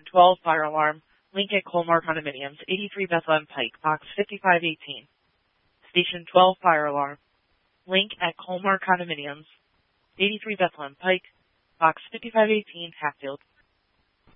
12 fire alarm. Link at Colmar Condominiums, 83 Bethlehem Pike, box 5518. Station 12 fire alarm. Link at Colmar Condominiums, 83 Bethlehem Pike, box 5518, Hatfield.